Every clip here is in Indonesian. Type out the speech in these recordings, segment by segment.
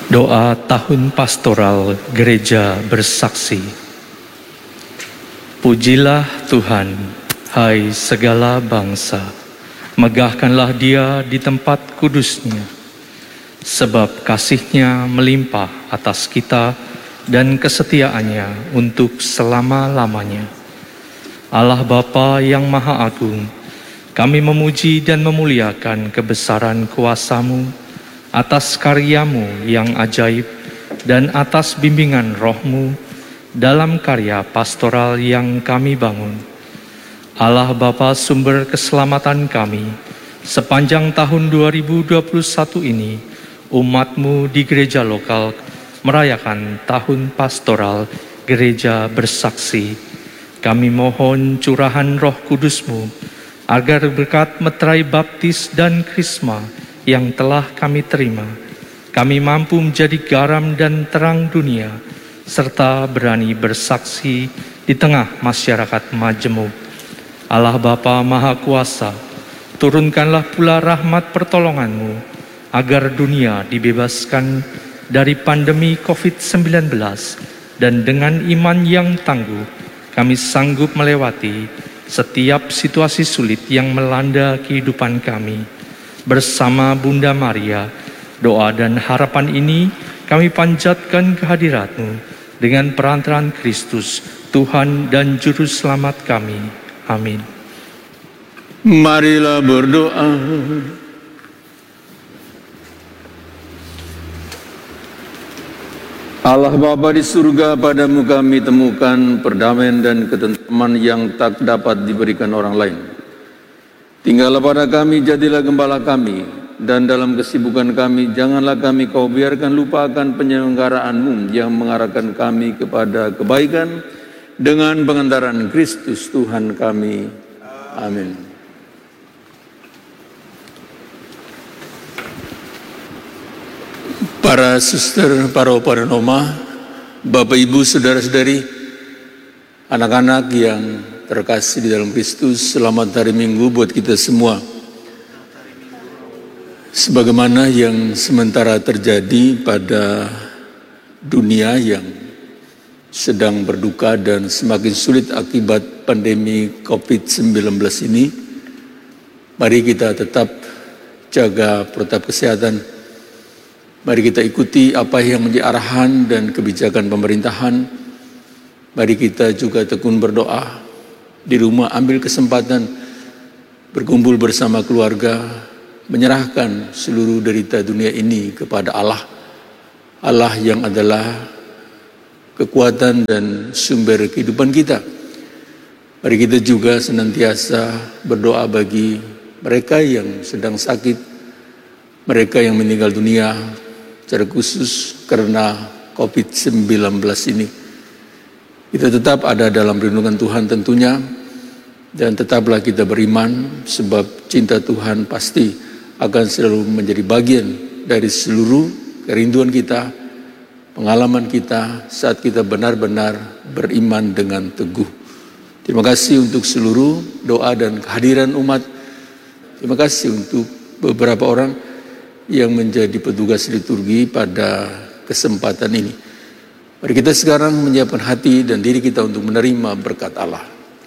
Doa Tahun Pastoral Gereja Bersaksi. Pujilah Tuhan, hai segala bangsa, megahkanlah Dia di tempat kudus-Nya, sebab kasih-Nya melimpah atas kita dan kesetiaan-Nya untuk selama-lamanya. Allah Bapa yang Maha Agung, kami memuji dan memuliakan kebesaran kuasa-Mu atas karya-Mu yang ajaib dan atas bimbingan Roh-Mu dalam karya pastoral yang kami bangun. Allah Bapa sumber keselamatan kami, sepanjang tahun 2021 ini, umat-Mu di gereja lokal merayakan Tahun Pastoral Gereja Bersaksi. Kami mohon curahan Roh Kudus-Mu agar berkat meterai baptis dan krisma yang telah kami terima, kami mampu menjadi garam dan terang dunia, serta berani bersaksi di tengah masyarakat majemuk. Allah Bapa Maha Kuasa, turunkanlah pula rahmat pertolongan-Mu, agar dunia dibebaskan dari pandemi COVID-19, dan dengan iman yang tangguh, kami sanggup melewati setiap situasi sulit yang melanda kehidupan kami. Bersama Bunda Maria, doa dan harapan ini kami panjatkan kehadirat-Mu dengan perantaraan Kristus, Tuhan dan Juru Selamat kami. Amin. Marilah berdoa. Allah Bapa di surga, padamu kami temukan perdamaian dan ketentraman yang tak dapat diberikan orang lain. Tinggallah pada kami, jadilah gembala kami, dan dalam kesibukan kami, janganlah kami Kau biarkan lupakan penyelenggaraan-Mu yang mengarahkan kami kepada kebaikan dengan pengantaran Kristus Tuhan kami. Amin. Para suster, para opa dan oma, Bapak Ibu, saudara-saudari, anak-anak yang terkasih di dalam Kristus, selamat hari Minggu buat kita semua. Sebagaimana yang sementara terjadi pada dunia yang sedang berduka dan semakin sulit akibat pandemi COVID-19 ini, mari kita tetap jaga protokol kesehatan. Mari kita ikuti apa yang menjadi arahan dan kebijakan pemerintahan. Mari kita juga tekun berdoa. Di rumah ambil kesempatan berkumpul bersama keluarga, menyerahkan seluruh derita dunia ini kepada Allah. Allah yang adalah kekuatan dan sumber kehidupan kita. Mari kita juga senantiasa berdoa bagi mereka yang sedang sakit, mereka yang meninggal dunia, secara khusus karena COVID-19 ini. Kita tetap ada dalam perlindungan Tuhan tentunya, dan tetaplah kita beriman, sebab cinta Tuhan pasti akan selalu menjadi bagian dari seluruh kerinduan kita, pengalaman kita saat kita benar-benar beriman dengan teguh. Terima kasih untuk seluruh doa dan kehadiran umat. Terima kasih untuk beberapa orang yang menjadi petugas liturgi pada kesempatan ini. Mari kita sekarang menyiapkan hati dan diri kita untuk menerima berkat Allah.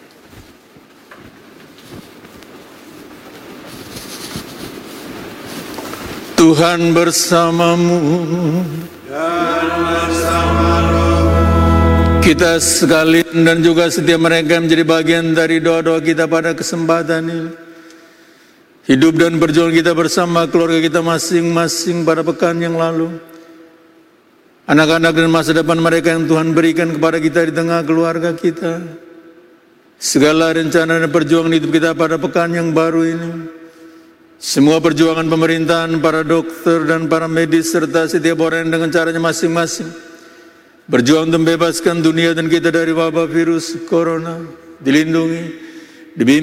Tuhan bersamamu dan bersama rohmu. Kita sekalian dan juga setiap mereka yang menjadi bagian dari doa-doa kita pada kesempatan ini. Hidup dan berjuang kita bersama keluarga kita masing-masing pada pekan yang lalu. Anak-anak dan masa depan mereka yang Tuhan berikan kepada kita di tengah keluarga kita. Segala rencana dan perjuangan hidup kita pada pekan yang baru ini. Semua perjuangan pemerintahan, para dokter dan para medis, serta setiap orang dengan caranya masing-masing. Berjuang untuk membebaskan dunia dan kita dari wabah virus corona. Dilindungi, dibimbing.